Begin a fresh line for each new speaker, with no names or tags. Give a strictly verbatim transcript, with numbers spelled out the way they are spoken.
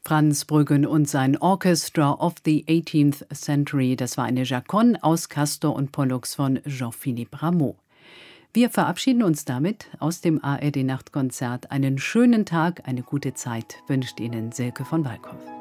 Franz Brüggen und sein Orchestra of the eighteenth Century, das war eine Chaconne aus Castor und Pollux von Jean-Philippe Rameau. Wir verabschieden uns damit aus dem A R D-Nachtkonzert. Einen schönen Tag, eine gute Zeit wünscht Ihnen Silke von Walkhoff.